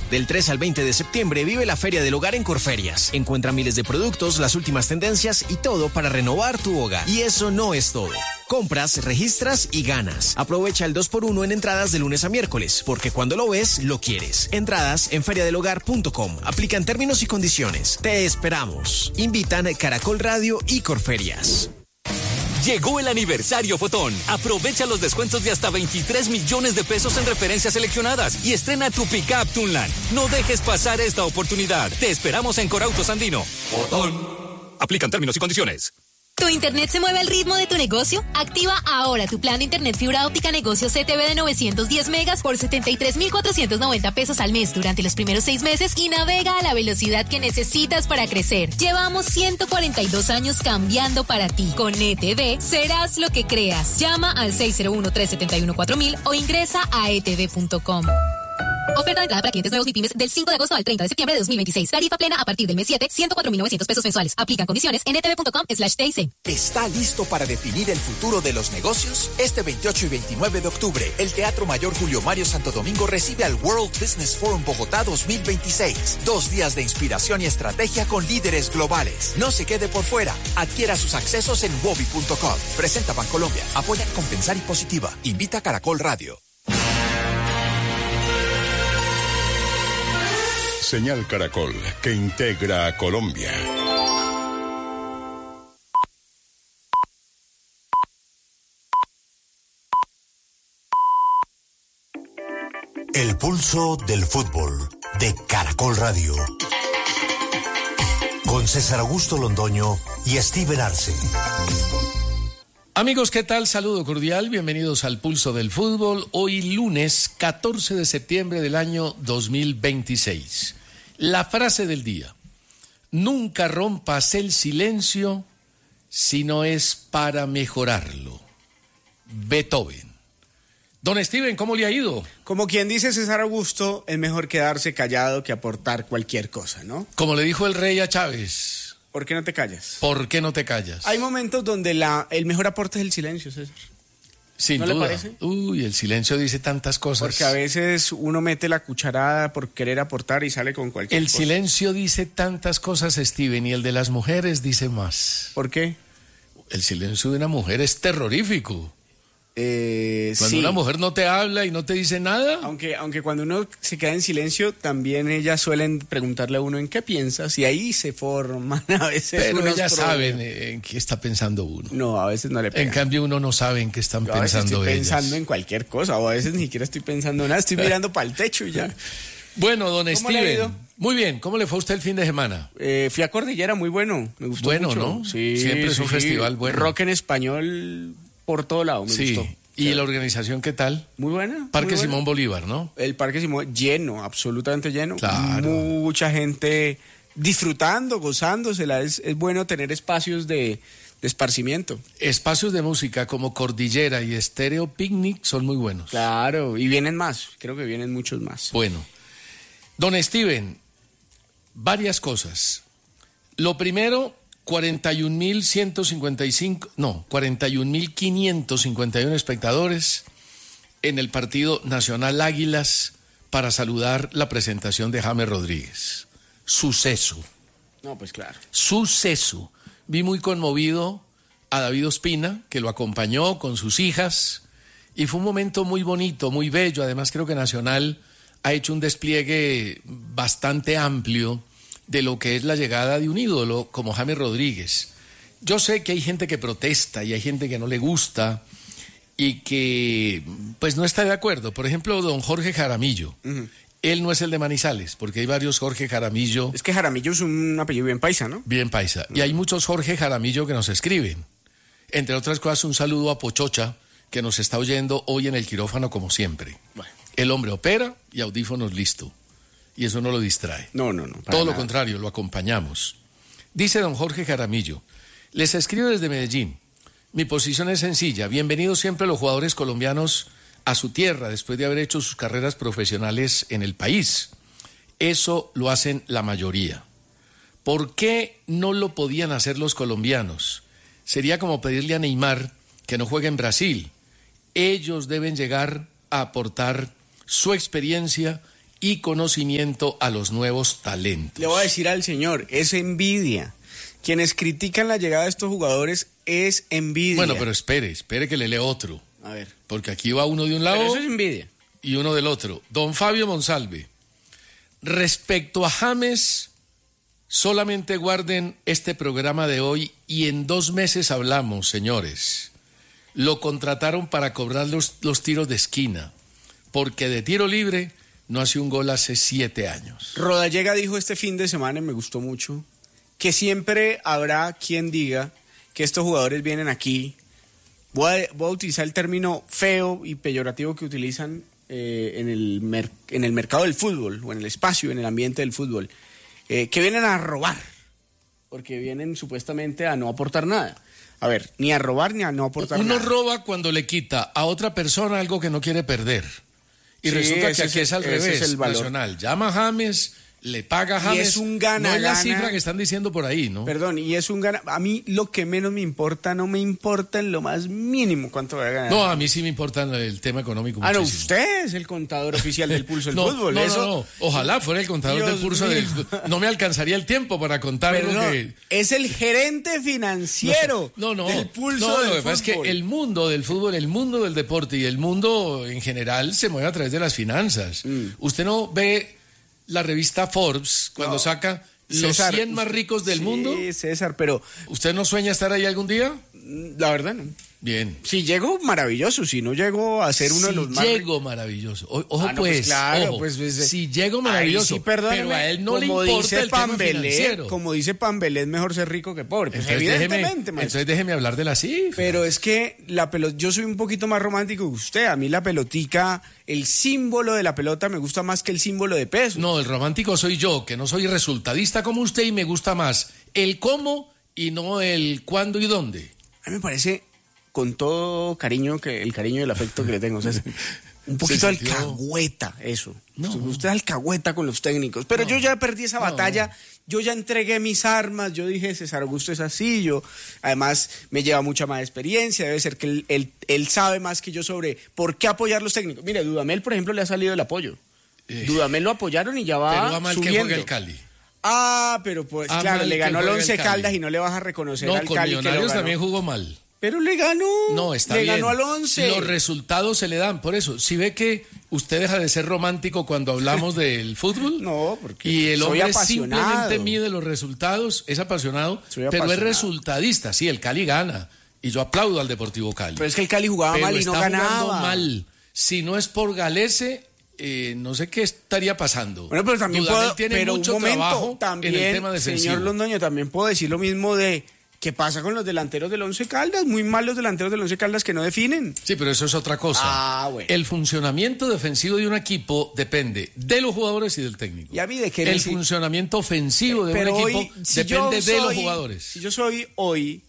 Del 3 al 20 de septiembre vive la Feria del Hogar en Corferias. Encuentra miles de productos, las últimas tendencias y todo para renovar tu hogar. Y eso no es todo. Compras, registras y ganas. Aprovecha el 2x1 en entradas de lunes a miércoles, porque cuando lo ves, lo quieres. Entradas en feriadelhogar.com. Aplican términos y condiciones. Te esperamos. Invitan Caracol Radio y Corferias. Llegó el aniversario Fotón. Aprovecha los descuentos de hasta 23 millones de pesos en referencias seleccionadas y estrena tu pickup Tunland. No dejes pasar esta oportunidad. Te esperamos en Corautos Andino. Fotón. Aplican términos y condiciones. ¿Tu internet se mueve al ritmo de tu negocio? Activa ahora tu plan de internet fibra óptica negocio CTV de 910 megas por 73,490 pesos al mes durante los primeros 6 meses y navega a la velocidad que necesitas para crecer. Llevamos 142 años cambiando para ti. Con ETV serás lo que creas. Llama al 601-371-4000 o ingresa a etv.com. Oferta de entrada para clientes nuevos y pymes del 5 de agosto al 30 de septiembre de 2026. Tarifa plena a partir del mes 7, 104,900 pesos mensuales. Aplican condiciones en etv.com/TIC. ¿Está listo para definir el futuro de los negocios? Este 28 y 29 de octubre, el Teatro Mayor Julio Mario Santo Domingo recibe al World Business Forum Bogotá 2026. 2 días de inspiración y estrategia con líderes globales. No se quede por fuera. Adquiera sus accesos en wobi.com. Presenta Bancolombia. Apoya Compensar y Positiva. Invita Caracol Radio. Señal Caracol, que integra a Colombia. El pulso del fútbol de Caracol Radio. Con César Augusto Londoño y Steven Arce. Amigos, ¿qué tal? Saludo cordial, bienvenidos al Pulso del Fútbol. Hoy lunes 14 de septiembre del año 2026. La frase del día: nunca rompas el silencio si no es para mejorarlo. Beethoven. Don Steven, ¿cómo le ha ido? Como quien dice César Augusto, es mejor quedarse callado que aportar cualquier cosa, ¿no? Como le dijo el rey a Chávez. ¿Por qué no te callas? ¿Por qué no te callas? Hay momentos donde el mejor aporte es el silencio, César. Sin duda. ¿No le parece? Uy, el silencio dice tantas cosas. Porque a veces uno mete la cucharada por querer aportar y sale con cualquier cosa. El silencio dice tantas cosas, Steven, y el de las mujeres dice más. ¿Por qué? El silencio de una mujer es terrorífico. Cuando sí. una mujer no te habla y no te dice nada. Aunque cuando uno se queda en silencio, también ellas suelen preguntarle a uno en qué piensas, y ahí se forman a veces. Pero ellas saben en qué está pensando uno. No, a veces no le pegan. En cambio, uno no sabe en qué están Yo a veces pensando estoy ellas. pensando en cualquier cosa, o a veces ni siquiera estoy pensando en nada, estoy mirando para el techo y ya. Bueno, don ¿Cómo le ha ido? Steven. Muy bien, ¿cómo le fue a usted el fin de semana? Fui a Cordillera, muy bueno, me gustó bueno, mucho. ¿no? Sí, siempre es un festival bueno. Rock en español por todo lado, me gustó. ¿Y la organización qué tal? Muy buena. Parque muy buena. Simón Bolívar, ¿no? El Parque Simón lleno, absolutamente lleno. Claro. Mucha gente disfrutando, gozándosela. Es bueno tener espacios de esparcimiento. Espacios de música como Cordillera y Estéreo Picnic son muy buenos. Claro, y vienen más. Creo que vienen muchos más. Bueno, don Steven, varias cosas. Lo primero, 41.551 espectadores en el partido Nacional Águilas para saludar la presentación de James Rodríguez. Suceso. No, pues claro. Suceso. Vi muy conmovido a David Ospina, que lo acompañó con sus hijas, y fue un momento muy bonito, muy bello. Además, creo que Nacional ha hecho un despliegue bastante amplio de lo que es la llegada de un ídolo como James Rodríguez. Yo sé que hay gente que protesta y hay gente que no le gusta y que pues no está de acuerdo. Por ejemplo, don Jorge Jaramillo. Uh-huh. Él no es el de Manizales, porque hay varios Jorge Jaramillo. Es que Jaramillo es un apellido bien paisa, ¿no? Bien paisa. Uh-huh. Y hay muchos Jorge Jaramillo que nos escriben. Entre otras cosas, un saludo a Pochocha, que nos está oyendo hoy en el quirófano como siempre. Bueno. El hombre opera y audífonos listo. Y eso no lo distrae. No. Todo lo contrario, lo acompañamos. Dice don Jorge Jaramillo: les escribo desde Medellín. Mi posición es sencilla. Bienvenidos siempre los jugadores colombianos a su tierra después de haber hecho sus carreras profesionales en el país. Eso lo hacen la mayoría. ¿Por qué no lo podían hacer los colombianos? Sería como pedirle a Neymar que no juegue en Brasil. Ellos deben llegar a aportar su experiencia y conocimiento a los nuevos talentos. Le voy a decir al señor, es envidia. Quienes critican la llegada de estos jugadores es envidia. Bueno, pero espere que le lea otro. A ver. Porque aquí va uno de un lado Pero eso es envidia. y uno del otro. Don Fabio Monsalve, respecto a James, solamente guarden este programa de hoy y en 2 meses hablamos, señores. Lo contrataron para cobrar los tiros de esquina, porque de tiro libre no hace un gol hace 7 años. Rodallega dijo este fin de semana, y me gustó mucho, que siempre habrá quien diga que estos jugadores vienen aquí. Voy a utilizar el término feo y peyorativo que utilizan en el mercado del fútbol, o en el espacio, en el ambiente del fútbol, que vienen a robar, porque vienen supuestamente a no aportar nada. A ver, ni a robar ni a no aportar nada. Uno roba cuando le quita a otra persona algo que no quiere perder. Y Sí, resulta que ese aquí es al ese revés. es el valor. Nacional llama a James, le paga a James. Y es un gana, no es la gana. cifra que están diciendo por ahí, ¿no? Perdón, y es un gana. A mí lo que menos me importa, no me importa en lo más mínimo cuánto va a ganar. No, a mí sí me importa el tema económico no, muchísimo. usted es el contador oficial del pulso del No, fútbol. no, Eso, no. Ojalá fuera el contador Dios del pulso del... mío. No me alcanzaría el tiempo para contar Pero lo no, que... es el gerente financiero del pulso no, del lo que pasa es que fútbol. el mundo del fútbol, el mundo del deporte y el mundo en general se mueve a través de las finanzas. Usted no ve la revista Forbes cuando saca los César, 100 más ricos del mundo. Sí, César, pero ¿Usted no sueña estar ahí algún día? la verdad no. Bien. Si llego, maravilloso. Si no llego a ser uno de los más... Si llego, maravilloso. Ojo, Ah, no, pues, claro, ojo. pues, Si llego, maravilloso. Ahí sí, perdóneme, pero a él no le como importa dice el tema Pambelé, financiero. como dice Pambelé, es mejor ser rico que pobre. Pues, Entonces, evidentemente, maestro. entonces déjeme hablar de la cifra. Pero es que la pelota, yo soy un poquito más romántico que usted. A mí la pelotica, el símbolo de la pelota me gusta más que el símbolo de peso. No, el romántico soy yo, que no soy resultadista como usted y me gusta más el cómo y no el cuándo y dónde. A mí me parece, con todo cariño, que el cariño y el afecto que le tengo, o sea, un poquito Se sintió- alcahueta, eso. No. Usted es alcahueta con los técnicos. Pero yo ya perdí esa batalla, yo ya entregué mis armas, yo dije, César Augusto es así, además me lleva mucha más experiencia, debe ser que él sabe más que yo sobre por qué apoyar los técnicos. Mire, Dudamel, por ejemplo, le ha salido el apoyo. Dudamel lo apoyaron y ya va Pero va mal que subiendo. juegue el Cali. Ah, pero pues Ah, claro, mal le que ganó al juegue el 11 Cali. Caldas y no le vas a reconocer No, al con Cali que lo Millonarios ganó. también jugó mal. Pero le ganó. No, está le bien. ganó al 11. Los resultados se le dan. Por eso, si ve que usted deja de ser romántico cuando hablamos del fútbol. No, porque y el soy hombre apasionado. simplemente mide los resultados, es apasionado, Soy pero es apasionado. resultadista. Sí, el Cali gana. Y yo aplaudo al Deportivo Cali. Pero es que el Cali jugaba Pero mal y no está jugando ganaba. mal. Si no es por Galese, no sé qué estaría pasando. Bueno, pero también Dudamel puedo, tiene pero mucho un momento, trabajo también, en el tema defensivo. señor Londoño, también puedo decir lo mismo de qué pasa con los delanteros del Once Caldas, muy mal los delanteros del Once Caldas que no definen. Sí, pero eso es otra cosa. Ah, bueno. El funcionamiento defensivo de un equipo depende de los jugadores y del técnico. ¿Y a mí de qué El me sirve? funcionamiento ofensivo de Pero un hoy, equipo si yo depende de los soy- jugadores. Si yo soy hoy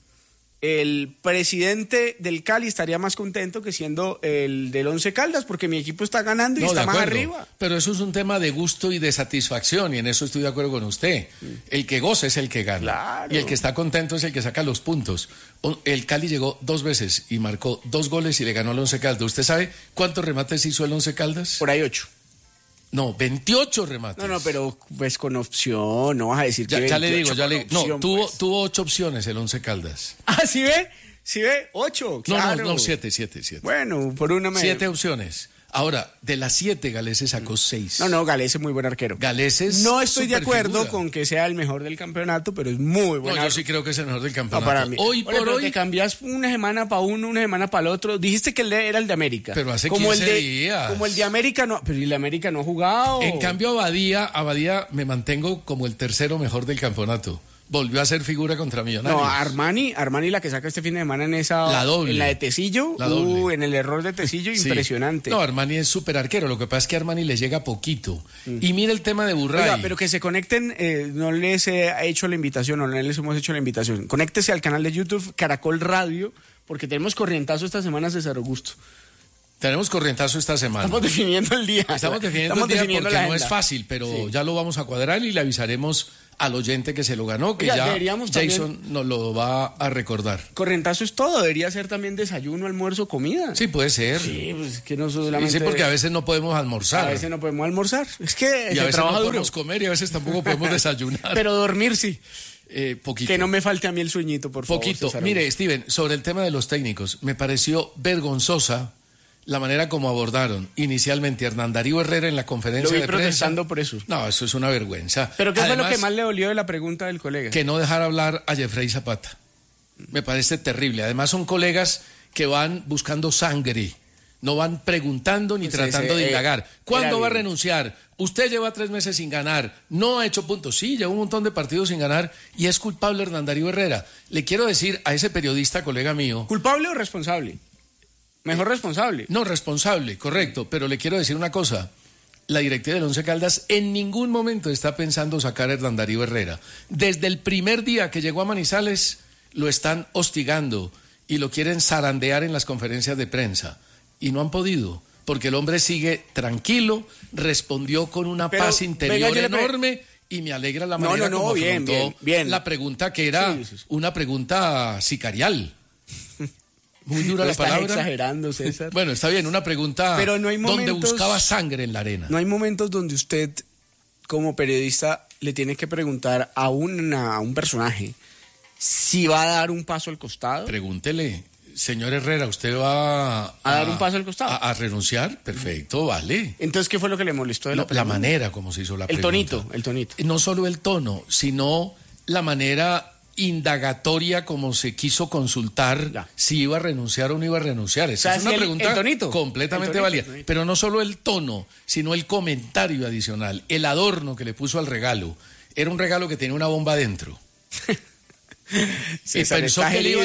el presidente del Cali, estaría más contento que siendo el del Once Caldas, porque mi equipo está ganando y No, está de más acuerdo, arriba. pero eso es un tema de gusto y de satisfacción, y en eso estoy de acuerdo con usted. El que goza es el que gana. Claro. Y el que está contento es el que saca los puntos. El Cali llegó 2 veces y marcó 2 goles y le ganó al Once Caldas. ¿Usted sabe cuántos remates hizo el Once Caldas? Por ahí 8. No, 28 remates. No, pero pues con opción, no vas a decir que Ya le 28 digo, con opción, no, pues. tuvo 8 opciones el Once Caldas. Ah, ¿sí ve? ¿Sí ve? 8, claro. No, 7. Bueno, por una me... 7 opciones. Ahora, de las 7, Galese sacó 6. No, Galese es muy buen arquero. Galese es No estoy de acuerdo superfigura. con que sea el mejor del campeonato, pero es muy buen No, yo arquero. sí creo que es el mejor del No, campeonato. para mí. Hoy Oye, por pero hoy, te cambias una semana para uno, una semana para el otro. Dijiste que él era el de América. Pero hace como 15 el de, días. Como el de América no... Pero el de América no ha jugado. en cambio, Abadía me mantengo como el tercero mejor del campeonato. Volvió a ser figura contra Millonarios. No, Armani la que saca este fin de semana en esa... La doble. En la de Tecillo. La doble. En el error de Tecillo, Sí. impresionante. No, Armani es súper arquero. Lo que pasa es que a Armani le llega poquito. Y mira el tema de Burray. Oiga, pero que se conecten, no les he hecho la invitación, o no les hemos hecho la invitación. Conéctese al canal de YouTube Caracol Radio, porque tenemos corrientazo esta semana, César Augusto. Tenemos corrientazo esta semana. Estamos definiendo el día. Estamos definiendo el día porque la no es agenda. fácil, pero Sí. ya lo vamos a cuadrar y le avisaremos al oyente que se lo ganó, que Oiga, ya deberíamos Jason también... nos lo va a recordar. Corrientazo es todo, debería ser también desayuno, almuerzo, comida. Sí, puede ser. Sí, pues que no solamente... Sí, porque a veces no podemos almorzar. A veces no podemos almorzar. Es que y a veces no duro. podemos comer y a veces tampoco podemos desayunar. Pero dormir sí. Poquito. Que no me falte a mí el sueñito, por favor. Poquito. César. Mire, Steven, sobre el tema de los técnicos, me pareció vergonzosa la manera como abordaron inicialmente a Hernán Darío Herrera en la conferencia de prensa. Lo vi protestando por eso. No, eso es una vergüenza. ¿Pero qué Además, fue lo que más le dolió de la pregunta del colega? Que no dejar hablar a Jeffrey Zapata. Me parece terrible. Además son colegas que van buscando sangre. No van preguntando ni tratando de indagar. ¿Cuándo va a renunciar? Usted lleva 3 meses sin ganar. No ha hecho puntos. Sí, lleva un montón de partidos sin ganar y es culpable Hernán Darío Herrera. Le quiero decir a ese periodista, colega mío... ¿Culpable o responsable? Mejor responsable. No, responsable, correcto. Pero le quiero decir una cosa. La directiva del Once Caldas en ningún momento está pensando sacar a Hernán Darío Herrera. Desde el primer día que llegó a Manizales lo están hostigando y lo quieren zarandear en las conferencias de prensa. Y no han podido, porque el hombre sigue tranquilo, respondió con una paz interior enorme y me alegra la manera como afrontó la pregunta que era una pregunta sicarial. Muy dura la palabra. Estás exagerando, César. Bueno, está bien, una pregunta pero no hay momentos, donde buscaba sangre en la arena. No hay momentos donde usted, como periodista, le tiene que preguntar a un personaje si va a dar un paso al costado. Pregúntele. Señor Herrera, ¿usted va a dar un paso al costado? ¿A renunciar? Perfecto, vale. Entonces, ¿qué fue lo que le molestó de la manera como se hizo la pregunta. El tonito. No solo el tono, sino la manera indagatoria como se quiso consultar si iba a renunciar o no iba a renunciar. Esa es una pregunta completamente válida. Pero no solo el tono, sino el comentario adicional, el adorno que le puso al regalo. Era un regalo que tenía una bomba dentro. Y pensó que le iba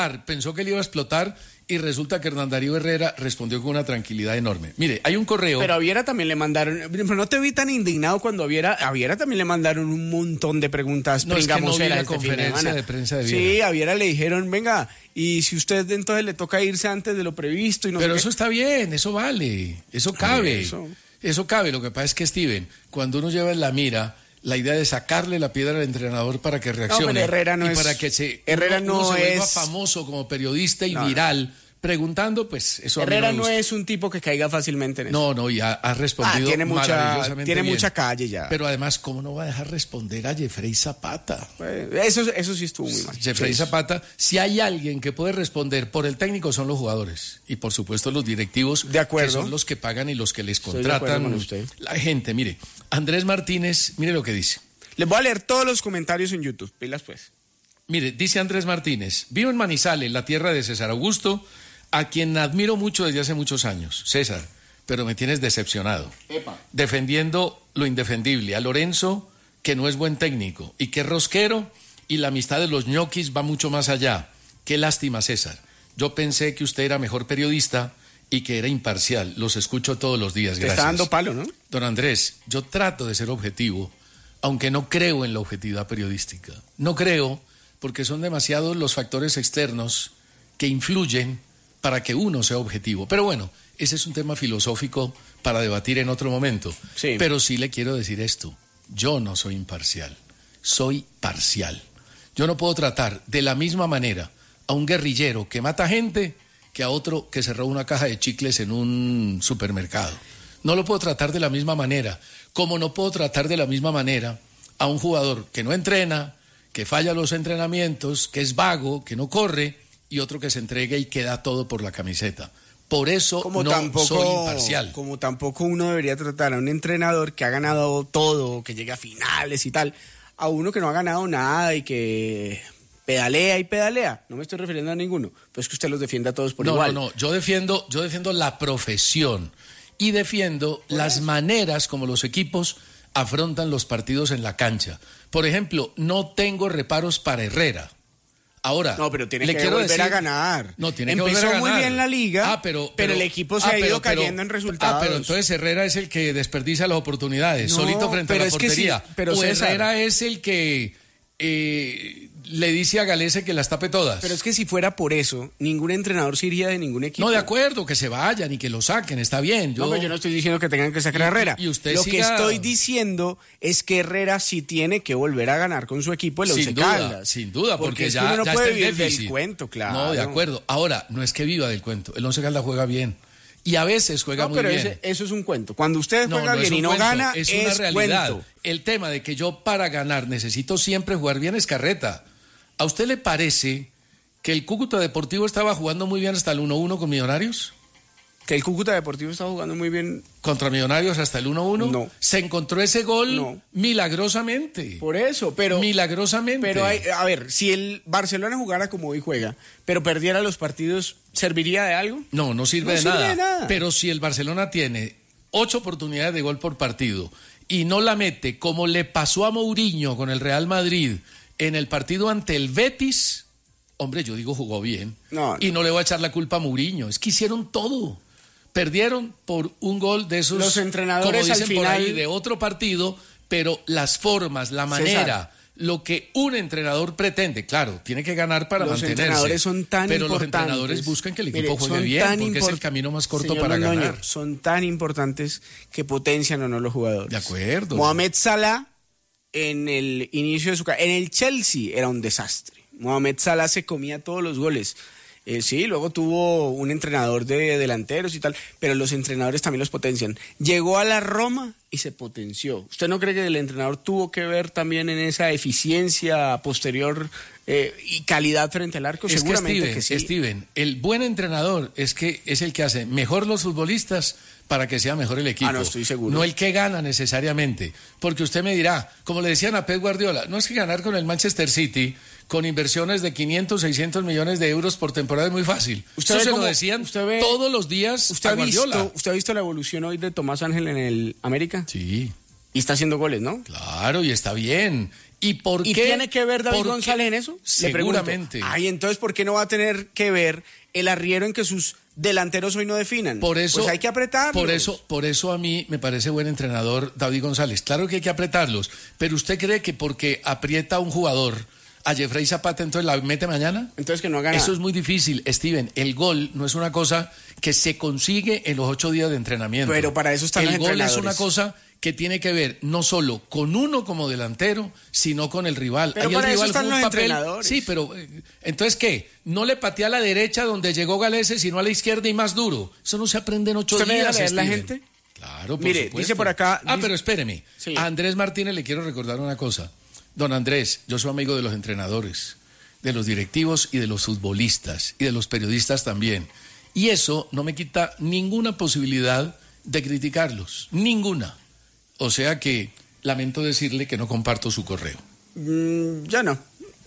a explotar, y resulta que Hernán Darío Herrera respondió con una tranquilidad enorme. Mire, hay un correo. Pero a Viera también le mandaron, pero no te vi tan indignado cuando a Viera también le mandaron un montón de preguntas. No, es que no vi la conferencia de prensa de Viera. Sí, a Viera le dijeron, venga, y si usted entonces le toca irse antes de lo previsto y no. Pero eso está bien, eso vale, eso cabe. Eso cabe. Lo que pasa es que, Steven, cuando uno lleva en la mira la idea de sacarle la piedra al entrenador para que reaccione para que Herrera uno se vuelva famoso como periodista y viral preguntando, pues eso Herrera no es un tipo que caiga fácilmente en eso. No, y ha respondido maravillosamente tiene bien. Mucha calle ya. Pero además, ¿cómo no va a dejar responder a Jeffrey Zapata? Eso sí estuvo muy mal. Jeffrey Zapata, si hay alguien que puede responder por el técnico son los jugadores y por supuesto los directivos, de acuerdo, que son los que pagan y los que les contratan. La gente, mire, Andrés Martínez, mire lo que dice. Les voy a leer todos los comentarios en YouTube, pilas pues. Mire, dice Andrés Martínez, vivo en Manizales, la tierra de César Augusto, a quien admiro mucho desde hace muchos años. César, pero me tienes decepcionado. Defendiendo lo indefendible. A Lorenzo, que no es buen técnico y que es rosquero, y la amistad de los ñoquis va mucho más allá. Qué lástima, César. Yo pensé que usted era mejor periodista y que era imparcial. Los escucho todos los días. Gracias. Te está dando palo, ¿no? Don Andrés, yo trato de ser objetivo, aunque no creo en la objetividad periodística. No creo, porque son demasiados los factores externos que influyen para que uno sea objetivo. Pero bueno, ese es un tema filosófico para debatir en otro momento. Sí. Pero sí le quiero decir esto, yo no soy imparcial, soy parcial. Yo no puedo tratar de la misma manera a un guerrillero que mata gente que a otro que se roba una caja de chicles en un supermercado. No lo puedo tratar de la misma manera, como no puedo tratar de la misma manera a un jugador que no entrena, que falla los entrenamientos, que es vago, que no corre, y otro que se entrega y que da todo por la camiseta. Por eso soy imparcial. Como tampoco uno debería tratar a un entrenador que ha ganado todo, que llega a finales y tal, a uno que no ha ganado nada y que pedalea y pedalea. No me estoy refiriendo a ninguno, pero es que usted los defiende a todos por igual. No, yo defiendo la profesión y defiendo las maneras como los equipos afrontan los partidos en la cancha. Por ejemplo, no tengo reparos para Herrera. Ahora, no, pero tiene que volver a ganar. No, tiene que volver a ganar. Empezó muy bien la liga, pero el equipo se ha ido cayendo en resultados. Pero entonces Herrera es el que desperdicia las oportunidades, solito frente a la portería. Pero o César, Herrera es el que le dice a Galese que las tape todas. Pero es que si fuera por eso, ningún entrenador se iría de ningún equipo. No, de acuerdo, que se vayan y que lo saquen, está bien. No, pero yo no estoy diciendo que tengan que sacar a Herrera. Y usted Lo siga... que estoy diciendo es que Herrera sí tiene que volver a ganar con su equipo el Once Caldas. Sin duda, porque es ya, que uno no ya puede está en vivir déficit. del cuento, claro. No, de acuerdo. Ahora, no es que viva del cuento. El Once Caldas juega bien. Y a veces juega muy bien. No, pero eso es un cuento. Cuando usted juega bien y no gana, es una realidad. Cuento. El tema de que yo para ganar necesito siempre jugar bien es carreta. ¿A usted le parece que el Cúcuta Deportivo estaba jugando muy bien hasta el 1-1 con Millonarios? ¿Que el Cúcuta Deportivo estaba jugando muy bien? ¿Contra Millonarios hasta el 1-1? No. ¿Se encontró ese gol? Milagrosamente. Por eso, pero... Milagrosamente. Pero a ver, si el Barcelona jugara como hoy juega, pero perdiera los partidos, ¿serviría de algo? No sirve de nada. Pero si el Barcelona tiene 8 oportunidades de gol por partido y no la mete, como le pasó a Mourinho con el Real Madrid en el partido ante el Betis, hombre, yo digo jugó bien. Y no le voy a echar la culpa a Mourinho. Es que hicieron todo. Perdieron por un gol de esos, los entrenadores como dicen al final, por ahí, de otro partido, pero las formas, la manera, César, lo que un entrenador pretende, claro, tiene que ganar para mantenerse. Los entrenadores son tan pero importantes. Los entrenadores buscan que el equipo juegue bien, porque es el camino más corto para ganar. Son tan importantes que potencian o no los jugadores. De acuerdo. Mohamed Salah, en el inicio de su carrera, en el Chelsea era un desastre. Mohamed Salah se comía todos los goles. Sí, luego tuvo un entrenador de delanteros y tal, pero los entrenadores también los potencian. Llegó a la Roma y se potenció. ¿Usted no cree que el entrenador tuvo que ver también en esa eficiencia posterior y calidad frente al arco? Seguramente que sí. Steven, el buen entrenador es el que hace mejor los futbolistas para que sea mejor el equipo. No estoy seguro. No el que gana necesariamente. Porque usted me dirá, como le decían a Pep Guardiola, no es que ganar con el Manchester City con inversiones de 500, 600 millones de euros por temporada es muy fácil. Eso se lo decían todos los días a Guardiola. ¿Usted ha visto la evolución hoy de Tomás Ángel en el América? Sí. Y está haciendo goles, ¿no? Claro, y está bien. ¿Y por qué? ¿Y tiene que ver David González en eso? Seguramente. Entonces, ¿por qué no va a tener que ver el arriero en que sus delanteros hoy no definan? Por eso, pues hay que apretarlos. Por eso a mí me parece buen entrenador David González. Claro que hay que apretarlos, pero ¿usted cree que porque aprieta a un jugador, a Jeffrey Zapata, entonces la mete mañana? Entonces que no haga nada. Eso es muy difícil, Steven. El gol no es una cosa que se consigue en los 8 días de entrenamiento. Pero para eso están los entrenadores. El gol es una cosa que tiene que ver no solo con uno como delantero, sino con el rival. Pero ahí para el eso rival están fue los un papel. entrenadores. Sí, pero entonces ¿qué? No le patea a la derecha donde llegó Galese, sino a la izquierda y más duro. Eso no se aprende en 8 días. ¿Usted me deja leer la gente? Claro, por Mire, supuesto. dice por acá... pero espéreme. Sí. A Andrés Martínez le quiero recordar una cosa. Don Andrés, yo soy amigo de los entrenadores, de los directivos y de los futbolistas y de los periodistas también. Y eso no me quita ninguna posibilidad de criticarlos. Ninguna. O sea que lamento decirle que no comparto su correo. Ya no.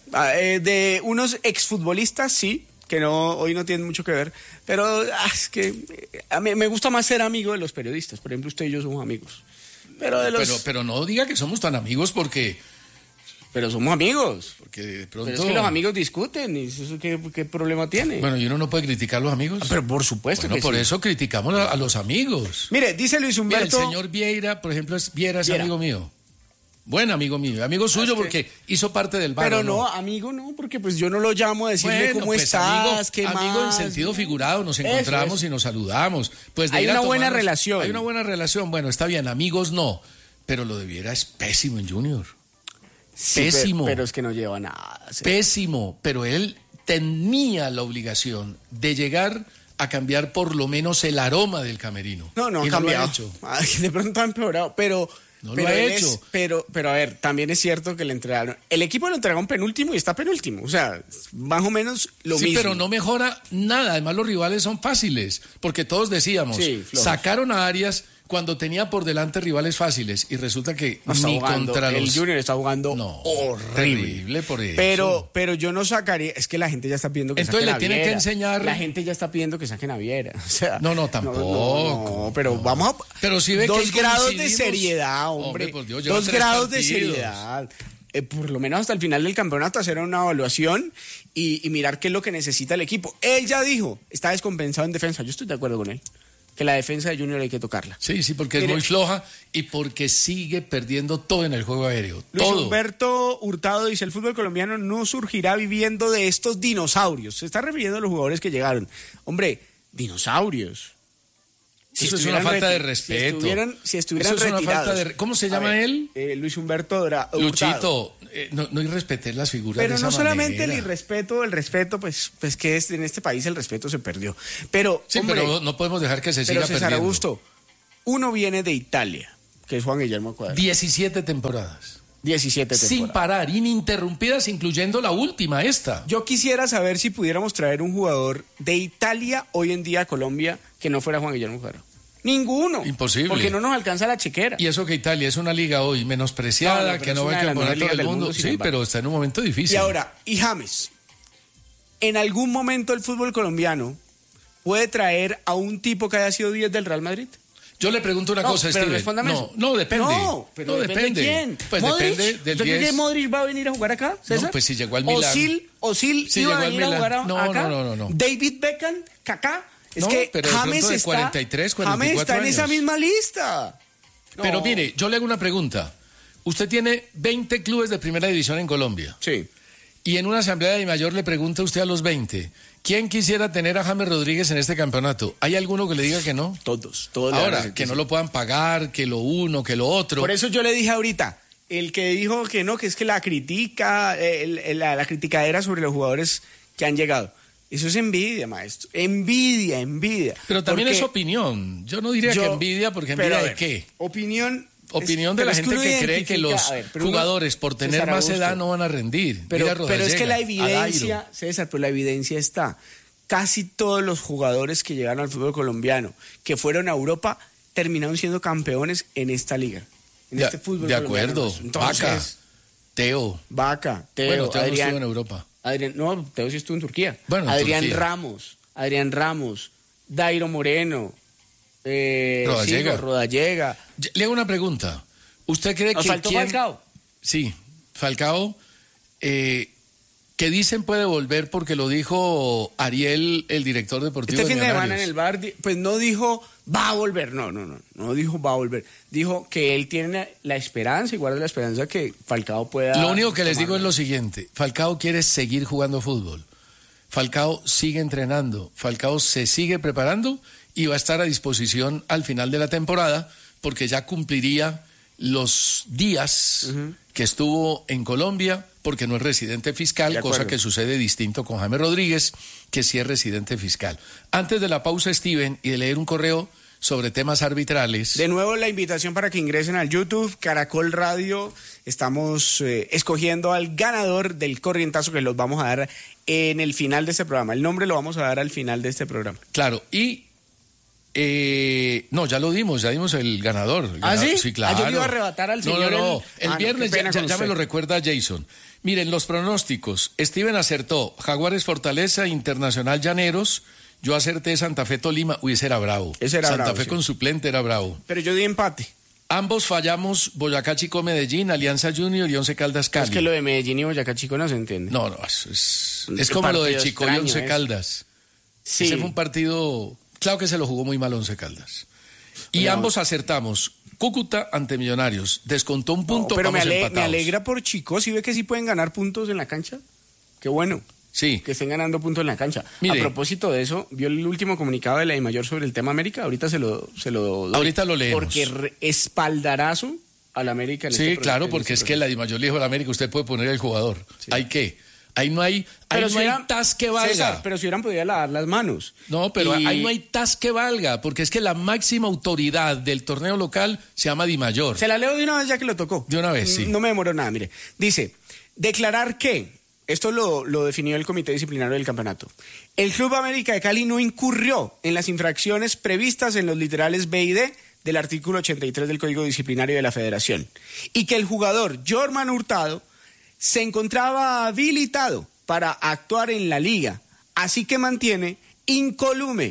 De unos exfutbolistas, sí, que hoy no tienen mucho que ver, pero es que a mí me gusta más ser amigo de los periodistas. Por ejemplo, usted y yo somos amigos. Pero no diga que somos tan amigos porque... Pero somos amigos. Porque de pronto... Pero es que los amigos discuten y eso ¿qué problema tiene? Bueno, ¿y uno no puede criticar a los amigos? Pero por supuesto que por sí. Eso criticamos a los amigos. Mire, dice Luis Humberto... Mira, el señor Vieira, por ejemplo, Viera es amigo mío. Buen amigo mío. Amigo suyo porque hizo parte del bar. Pero no, amigo no, porque pues yo no lo llamo a decirle cómo estás, qué más. Amigo en sentido figurado, nos encontramos y nos saludamos. Pues hay una buena relación. Hay una buena relación, bueno, está bien, amigos no. Pero lo de Viera es pésimo en Junior. Sí, pésimo. Pero es que no lleva nada. ¿Sí? Pésimo, pero él tenía la obligación de llegar a cambiar por lo menos el aroma del camerino. No ha cambiado. Lo ha hecho. De pronto ha empeorado, pero... No lo ha hecho. Pero a ver, también es cierto que le entregaron... El equipo lo entregaron penúltimo y está penúltimo. O sea, más o menos lo mismo. Sí, pero no mejora nada. Además, los rivales son fáciles. Porque todos decíamos, sacaron a Arias cuando tenía por delante rivales fáciles. Y resulta que contra los... El Junior está jugando horrible por eso. Pero yo no sacaría... Es que la gente ya está pidiendo que entonces saquen a Viera. Entonces le tienen que enseñar... La gente ya está pidiendo que saquen a Viera. O sea, no, tampoco. No, pero vamos a... Pero si ve 2 grados de seriedad, hombre. Por Dios, 2 grados de seriedad. Por lo menos hasta el final del campeonato hacer una evaluación y mirar qué es lo que necesita el equipo. Él ya dijo, está descompensado en defensa. Yo estoy de acuerdo con él. que la defensa de Junior hay que tocarla. Sí, porque es muy floja y porque sigue perdiendo todo en el juego aéreo. Luis todo. Humberto Hurtado dice, el fútbol colombiano no surgirá viviendo de estos dinosaurios. Se está refiriendo a los jugadores que llegaron. Hombre, dinosaurios. Eso es una falta de respeto. Si estuvieran retirados. ¿Cómo se llama él? Luis Humberto Hurtado. Luchito, no irrespeté las figuras pero de esa no solamente manera. el respeto, pues que en este país el respeto se perdió. Pero, sí, hombre, pero no podemos dejar que se siga César perdiendo. Augusto, uno viene de Italia, que es Juan Guillermo Cuadrado. 17 temporadas. 17 temporadas. Sin parar, ininterrumpidas, incluyendo la última, esta. Yo quisiera saber si pudiéramos traer un jugador de Italia hoy en día a Colombia que no fuera Juan Guillermo Cuadrado. Ninguno. Imposible. Porque no nos alcanza la chequera. Y eso que Italia es una liga hoy menospreciada, que no va al campeonato del mundo. Sí, pero está en un momento difícil. Y ahora, y James, ¿en algún momento el fútbol colombiano puede traer a un tipo que haya sido 10 del Real Madrid? Yo le pregunto una cosa, pero Steven. respóndame eso. No, depende. Pero no depende. ¿De quién? Pues ¿Modric? depende del ¿Usted cree 10. que Modric va a venir a jugar acá, César? No, pues si llegó al Milán. Osil Sí, iba a llegó al venir a Milán. jugar acá. No. David Beckham, Kaká. Es No, que pero de James pronto de está, 43, 44 James está en esa años. misma lista. No. Pero mire, yo le hago una pregunta. Usted tiene 20 clubes de primera división en Colombia. Sí. Y en una asamblea de mayor le pregunta usted a los 20, ¿quién quisiera tener a James Rodríguez en este campeonato? ¿Hay alguno que le diga que no? Todos. Ahora, que no lo puedan pagar, que lo uno, que lo otro. Por eso yo le dije ahorita, el que dijo que no, que es que la critica, la criticadera sobre los jugadores que han llegado. Eso es envidia, maestro. Envidia. Pero también es opinión. Yo no diría que envidia, porque envidia de qué. Opinión de la gente que cree que los jugadores por tener más edad no van a rendir. Pero es que la evidencia, César, pero la evidencia está. Casi todos los jugadores que llegaron al fútbol colombiano, que fueron a Europa, terminaron siendo campeones en esta liga. En este fútbol de colombiano. acuerdo. Entonces, Teo. Bueno, Teo Adrián, no estuvo en Europa. Teo sí estuvo en Turquía. Bueno, Adrián Turquía. Ramos, Dairo Moreno, Rodallega. Le hago una pregunta. ¿Usted cree ¿Nos que faltó Falcao? Sí, Falcao, que dicen puede volver porque lo dijo Ariel, el director deportivo Este fin de Millonarios. semana en el bar, pues no dijo va a volver, no dijo va a volver. Dijo que él tiene la esperanza y guarda la esperanza que Falcao pueda... Lo único que les digo es lo siguiente, Falcao quiere seguir jugando fútbol. Falcao sigue entrenando, Falcao se sigue preparando y va a estar a disposición al final de la temporada porque ya cumpliría los días que estuvo en Colombia porque no es residente fiscal, cosa que sucede distinto con James Rodríguez, que sí es residente fiscal. Antes de la pausa, Steven, y de leer un correo sobre temas arbitrales. De nuevo la invitación para que ingresen al YouTube, Caracol Radio. Estamos escogiendo al ganador del corrientazo que los vamos a dar en el final de este programa. El nombre lo vamos a dar al final de este programa. Claro, y... no, ya dimos el ganador. ¿Ah, sí? Sí, claro. Yo le iba a arrebatar al señor. No. El viernes ya me lo recuerda Jason. Miren, los pronósticos. Steven acertó Jaguares Fortaleza, Internacional Llaneros. Yo acerté Santa Fe Tolima. Uy, ese era bravo. Santa Fe con suplente era bravo. Pero yo di empate. Ambos fallamos Boyacá Chico Medellín, Alianza Junior y Once Caldas Cali. Es que lo de Medellín y Boyacá Chico no se entiende. No, eso es como lo de Chico y Once Caldas. Sí. Ese fue un partido... Claro que se lo jugó muy mal Once Caldas. Y ambos acertamos. Cúcuta ante Millonarios. Descontó un punto, pero me empatados. alegra por Chico. ¿Sí ve que sí pueden ganar puntos en la cancha? Qué bueno. Sí. Que estén ganando puntos en la cancha. Mire, a propósito de eso, ¿vio el último comunicado de la DIMAYOR sobre el tema América? Ahorita se lo doy. Ahorita lo leemos. Porque espaldarazo al América. En sí, claro, porque es que la DIMAYOR le dijo al América, usted puede poner el jugador. Sí. ¿Hay qué? Ahí no hay tas que valga. César, pero si hubieran podido lavar las manos. No, pero ahí no hay tas que valga, porque es que la máxima autoridad del torneo local se llama DIMAYOR. Se la leo de una vez ya que lo tocó. De una vez, sí. No me demoró nada, mire. Dice, declarar que, esto lo definió el Comité Disciplinario del Campeonato, el Club América de Cali no incurrió en las infracciones previstas en los literales B y D del artículo 83 del Código Disciplinario de la Federación, y que el jugador Jorman Hurtado se encontraba habilitado para actuar en la liga, así que mantiene incólume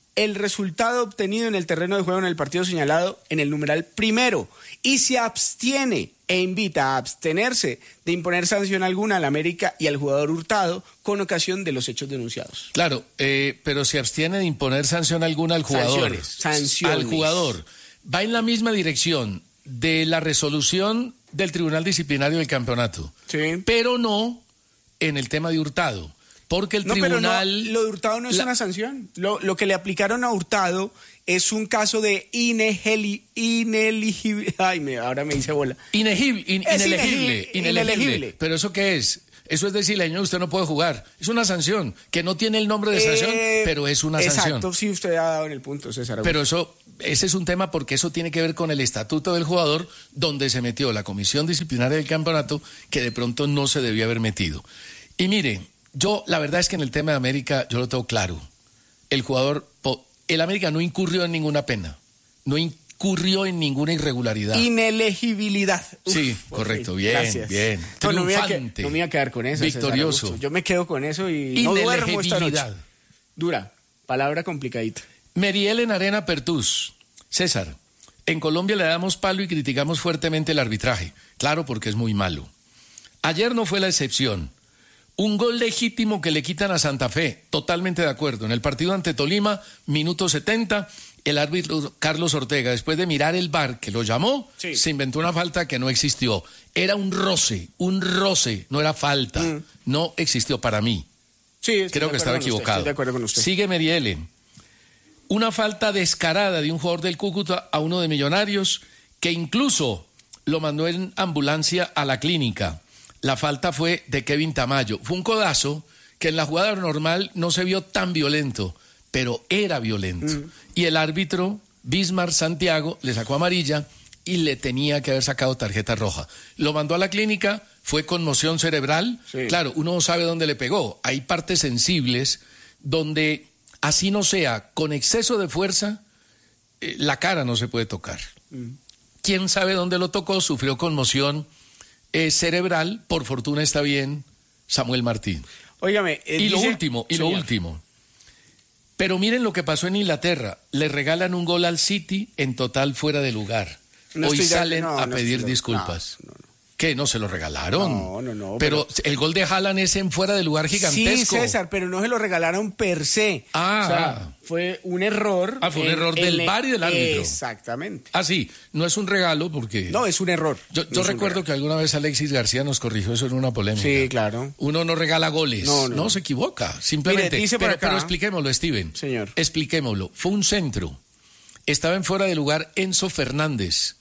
el resultado obtenido en el terreno de juego en el partido señalado en el numeral primero y se abstiene e invita a abstenerse de imponer sanción alguna al América y al jugador Hurtado con ocasión de los hechos denunciados. Claro, pero se abstiene de imponer sanción alguna al jugador. Sanciones. Al jugador. Va en la misma dirección de la resolución del Tribunal Disciplinario del Campeonato. Sí. Pero no en el tema de Hurtado. Porque el tribunal... Pero no, lo de Hurtado no es una sanción. Lo que le aplicaron a Hurtado es un caso de inelegible. Ay, ahora me dice bola. Inelegible. ¿Pero eso qué es? Eso es decirle, señor, usted no puede jugar. Es una sanción, que no tiene el nombre de sanción, pero es una sanción. Exacto, sí, usted ha dado en el punto, César. Pero ese es un tema porque eso tiene que ver con el estatuto del jugador, donde se metió la comisión disciplinaria del campeonato, que de pronto no se debía haber metido. Y mire, la verdad es que en el tema de América, yo lo tengo claro. El América no incurrió en ninguna pena, no incurrió en ninguna irregularidad. Inelegibilidad. Sí, correcto, bien, gracias. Bien. Triunfante. No me iba a quedar con eso. Victorioso. Yo me quedo con eso y no duermo esta noche. Dura, palabra complicadita. Meriel en Arena Pertús. César, en Colombia le damos palo y criticamos fuertemente el arbitraje. Claro, porque es muy malo. Ayer no fue la excepción. Un gol legítimo que le quitan a Santa Fe, totalmente de acuerdo. En el partido ante Tolima, minuto 70, el árbitro Carlos Ortega, después de mirar el VAR que lo llamó, se inventó una falta que no existió. Era un roce, no era falta. No existió para mí. Sí, creo que estaba equivocado. Estoy de acuerdo con usted. Sigue Meriele. Una falta descarada de un jugador del Cúcuta a uno de Millonarios, que incluso lo mandó en ambulancia a la clínica. La falta fue de Kevin Tamayo. Fue un codazo que en la jugada normal no se vio tan violento, pero era violento. Y el árbitro, Bismar Santiago, le sacó amarilla y le tenía que haber sacado tarjeta roja. Lo mandó a la clínica, fue conmoción cerebral. Sí. Claro, uno no sabe dónde le pegó. Hay partes sensibles donde, así no sea, con exceso de fuerza, la cara no se puede tocar. ¿Quién sabe dónde lo tocó? Sufrió conmoción cerebral, por fortuna está bien Samuel Martín. Óigame, lo último. Pero miren lo que pasó en Inglaterra. Le regalan un gol al City en total fuera de lugar. Hoy salen a pedir disculpas. No. ¿Qué? ¿No se lo regalaron? No. Pero el gol de Haaland es en fuera de lugar gigantesco. Sí, César, pero no se lo regalaron per se. O sea, fue un error. Fue un error del VAR y del árbitro. Exactamente. Sí, no es un regalo porque... No, es un error. Yo recuerdo que alguna vez Alexis García nos corrigió eso en una polémica. Sí, claro. Uno no regala goles. No, se equivoca, simplemente. Mire, pero expliquémoslo, Steven. Señor. Expliquémoslo. Fue un centro. Estaba en fuera de lugar Enzo Fernández.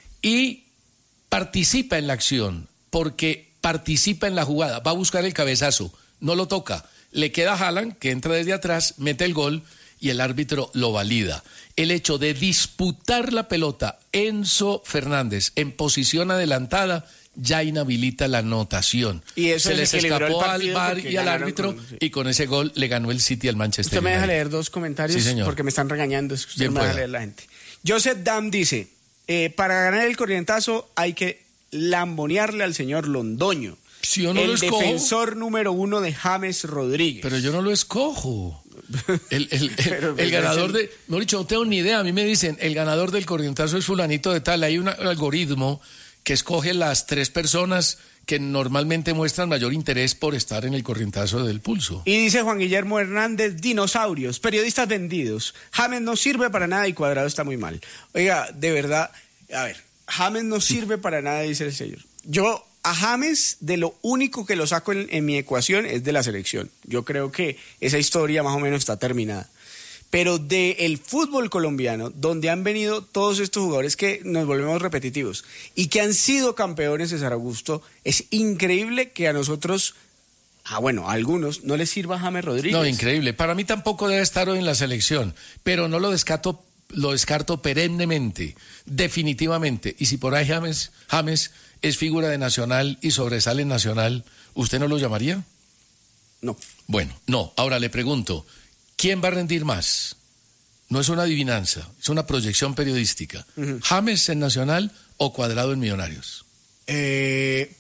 Y participa en la acción, porque participa en la jugada, va a buscar el cabezazo, no lo toca, le queda a Haaland, que entra desde atrás, mete el gol y el árbitro lo valida. El hecho de disputar la pelota Enzo Fernández en posición adelantada ya inhabilita la anotación. Y eso se les escapó al VAR y al árbitro y con ese gol le ganó el City al Manchester United. Usted me deja leer dos comentarios, sí, porque me están regañando, es que usted me deja leer la gente. Joseph Dam dice, para ganar el corrientazo hay que lambonearle al señor Londoño, si yo no el lo escojo, defensor número 1 de James Rodríguez. Pero yo no lo escojo. El ganador de... No, dicho, no tengo ni idea. A mí me dicen, el ganador del corrientazo es fulanito de tal. Hay un algoritmo que escoge las 3 personas que normalmente muestran mayor interés por estar en el corrientazo del pulso. Y dice Juan Guillermo Hernández, dinosaurios, periodistas vendidos. James no sirve para nada y Cuadrado está muy mal. Oiga, de verdad, a ver, James no sirve para nada, dice el señor. Yo a James, de lo único que lo saco en mi ecuación es de la selección. Yo creo que esa historia más o menos está terminada. Pero del fútbol colombiano, donde han venido todos estos jugadores que nos volvemos repetitivos y que han sido campeones, César Augusto, es increíble que a nosotros, a algunos, no les sirva James Rodríguez. No, increíble. Para mí tampoco debe estar hoy en la selección, pero no lo descarto perennemente, definitivamente. Y si por ahí James es figura de Nacional y sobresale en Nacional, ¿usted no lo llamaría? No. Bueno, no. Ahora le pregunto, ¿quién va a rendir más? No es una adivinanza, es una proyección periodística. ¿James en Nacional o Cuadrado en Millonarios?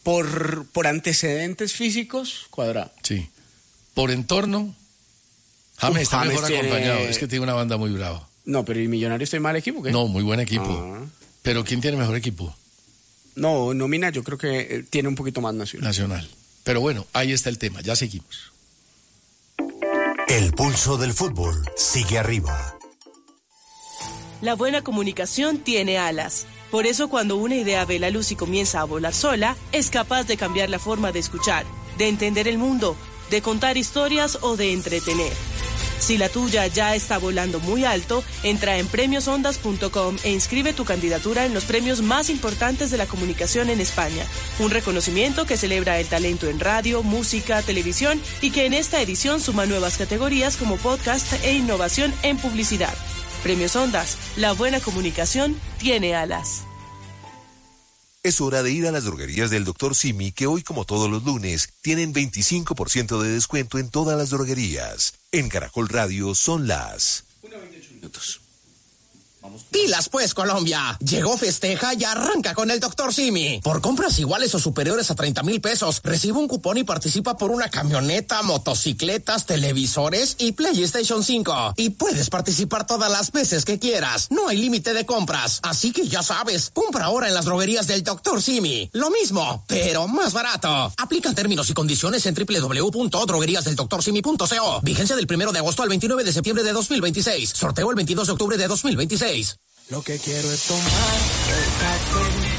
Por antecedentes físicos, Cuadrado. Sí. ¿Por entorno? James está James mejor acompañado, es que tiene una banda muy brava. No, pero ¿y Millonarios tiene mal equipo? ¿Qué? No, muy buen equipo. Pero ¿quién tiene mejor equipo? No, Mina yo creo que tiene un poquito más Nacional. Pero bueno, ahí está el tema, ya seguimos. El pulso del fútbol sigue arriba. La buena comunicación tiene alas. Por eso cuando una idea ve la luz y comienza a volar sola, es capaz de cambiar la forma de escuchar, de entender el mundo, de contar historias o de entretener. Si la tuya ya está volando muy alto, entra en premiosondas.com e inscribe tu candidatura en los premios más importantes de la comunicación en España. Un reconocimiento que celebra el talento en radio, música, televisión y que en esta edición suma nuevas categorías como podcast e innovación en publicidad. Premios Ondas, la buena comunicación tiene alas. Es hora de ir a las droguerías del Dr. Simi, que hoy, como todos los lunes, tienen 25% de descuento en todas las droguerías. En Caracol Radio son las 1:28. Pilas pues, Colombia. Llegó Festeja y arranca con el Dr. Simi. Por compras iguales o superiores a 30,000 pesos, recibe un cupón y participa por una camioneta, motocicletas, televisores y PlayStation 5. Y puedes participar todas las veces que quieras. No hay límite de compras. Así que ya sabes, compra ahora en las droguerías del Dr. Simi. Lo mismo, pero más barato. Aplican términos y condiciones en www.drogueríasdeldoctorsimi.co. Vigencia del 1 de agosto al 29 de septiembre de 2026. Sorteo el 22 de octubre de 2026. Lo que quiero es tomar el café.